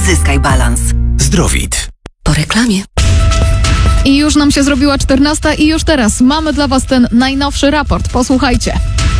Zyskaj balans. Zdrowit. Po reklamie. I już nam się zrobiła 14 i już teraz mamy dla Was ten najnowszy raport. Posłuchajcie.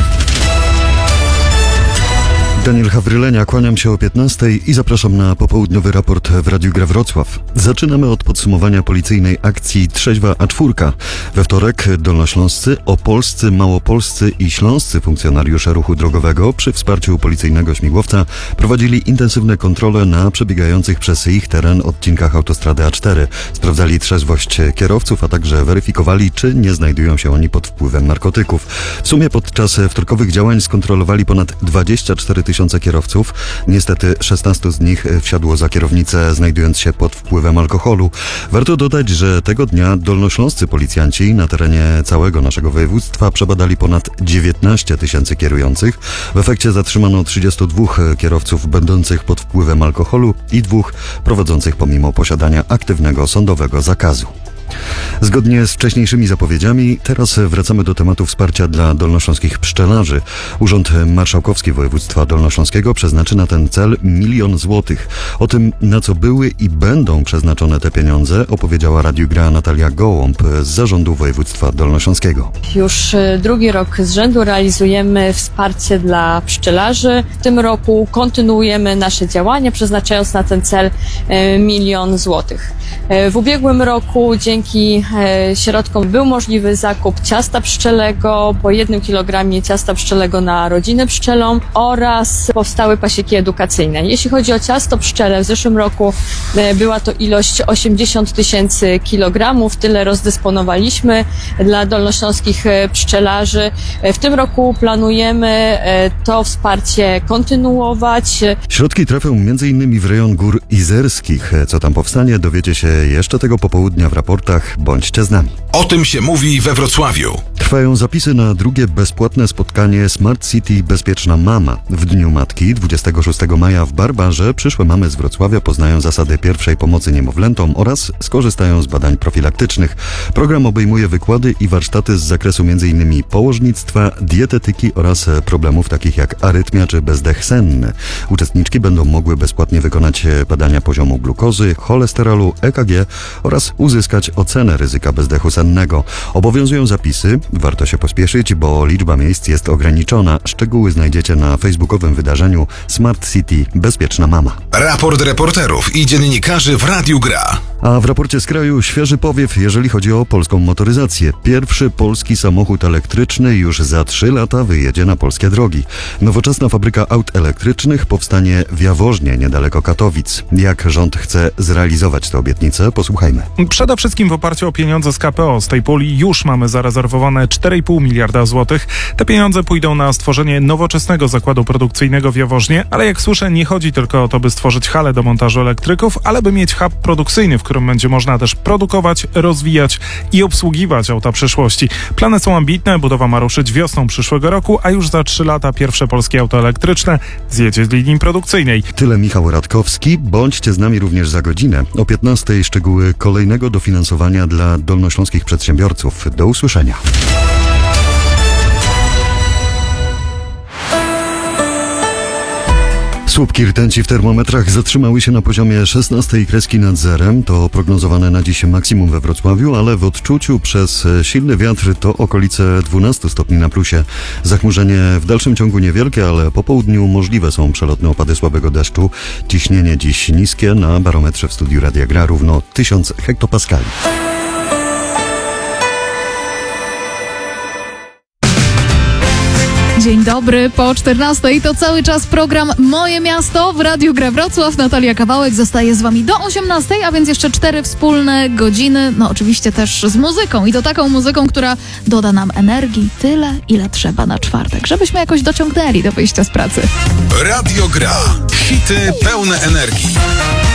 Daniel Hawrylenia, kłaniam się o 15 i zapraszam na popołudniowy raport w Radiu Gra Wrocław. Zaczynamy od podsumowania policyjnej akcji Trzeźwa A4. We wtorek dolnośląscy, opolscy, małopolscy i śląscy funkcjonariusze ruchu drogowego przy wsparciu policyjnego śmigłowca prowadzili intensywne kontrole na przebiegających przez ich teren odcinkach autostrady A4. Sprawdzali trzeźwość kierowców, a także weryfikowali, czy nie znajdują się oni pod wpływem narkotyków. W sumie podczas wtorkowych działań skontrolowali ponad 24 000 kierowców. Niestety 16 z nich wsiadło za kierownicę, znajdując się pod wpływem alkoholu. Warto dodać, że tego dnia dolnośląscy policjanci na terenie całego naszego województwa przebadali ponad 19 000 kierujących. W efekcie zatrzymano 32 kierowców będących pod wpływem alkoholu i 2 prowadzących pomimo posiadania aktywnego sądowego zakazu. Zgodnie z wcześniejszymi zapowiedziami, teraz wracamy do tematu wsparcia dla dolnośląskich pszczelarzy. Urząd Marszałkowski Województwa Dolnośląskiego przeznaczy na ten cel 1 000 000 złotych. O tym, na co były i będą przeznaczone te pieniądze, opowiedziała Radiu Gra Natalia Gołąb z Zarządu Województwa Dolnośląskiego. Już drugi rok z rzędu realizujemy wsparcie dla pszczelarzy. W tym roku kontynuujemy nasze działania, przeznaczając na ten cel 1 000 000 złotych. W ubiegłym roku dzięki środkom był możliwy zakup ciasta pszczelego, po 1 kg ciasta pszczelego na rodzinę pszczelą oraz powstały pasieki edukacyjne. Jeśli chodzi o ciasto pszczele, w zeszłym roku była to ilość 80 000 kilogramów. Tyle rozdysponowaliśmy dla dolnośląskich pszczelarzy. W tym roku planujemy to wsparcie kontynuować. Środki trafią m.in. w rejon Gór Izerskich. Co tam powstanie, dowiecie się jeszcze tego popołudnia w raportach. Bądźcie z nami. O tym się mówi we Wrocławiu. Trwają zapisy na drugie bezpłatne spotkanie Smart City Bezpieczna Mama. W Dniu Matki 26 maja w Barbarze przyszłe mamy z Wrocławia poznają zasady pierwszej pomocy niemowlętom oraz skorzystają z badań profilaktycznych. Program obejmuje wykłady i warsztaty z zakresu m.in. położnictwa, dietetyki oraz problemów takich jak arytmia czy bezdech senny. Uczestniczki będą mogły bezpłatnie wykonać badania poziomu glukozy, cholesterolu, EKG oraz uzyskać ocenę ryzyka bezdechu sennego. Obowiązują zapisy. Warto się pospieszyć, bo liczba miejsc jest ograniczona. Szczegóły znajdziecie na facebookowym wydarzeniu Smart City Bezpieczna Mama. Raport reporterów i dziennikarzy w Radiu Gra. A w raporcie z kraju świeży powiew, jeżeli chodzi o polską motoryzację. Pierwszy polski samochód elektryczny już za 3 lata wyjedzie na polskie drogi. Nowoczesna fabryka aut elektrycznych powstanie w Jaworznie, niedaleko Katowic. Jak rząd chce zrealizować tę obietnicę? Posłuchajmy. Przede wszystkim w oparciu o pieniądze z KPO. Z tej puli już mamy zarezerwowane 4,5 miliarda złotych. Te pieniądze pójdą na stworzenie nowoczesnego zakładu produkcyjnego w Jaworznie, ale jak słyszę, nie chodzi tylko o to, by stworzyć halę do montażu elektryków, ale by mieć hub produkcyjny, w którym będzie można też produkować, rozwijać i obsługiwać auta przyszłości. Plany są ambitne, budowa ma ruszyć wiosną przyszłego roku, a już za 3 lata pierwsze polskie auto elektryczne zjedzie z linii produkcyjnej. Tyle Michał Radkowski. Bądźcie z nami również za godzinę. O 15 szczegóły kolejnego dofinansowania dla dolnośląskich przedsiębiorców. Do usłyszenia. Słupki rtęci w termometrach zatrzymały się na poziomie 16 kreski nad zerem. To prognozowane na dziś maksimum we Wrocławiu, ale w odczuciu przez silny wiatr to okolice 12 stopni na plusie. Zachmurzenie w dalszym ciągu niewielkie, ale po południu możliwe są przelotne opady słabego deszczu. Ciśnienie dziś niskie, na barometrze w studiu Radia Gra równo 1000 hektopaskali. Dzień dobry, po 14 to cały czas program Moje Miasto w Radiu Gra Wrocław. Natalia Kawałek zostaje z Wami do 18, a więc jeszcze 4 wspólne godziny. No oczywiście też z muzyką i to taką muzyką, która doda nam energii tyle, ile trzeba na czwartek, żebyśmy jakoś dociągnęli do wyjścia z pracy. Radio Gra. Hity pełne energii.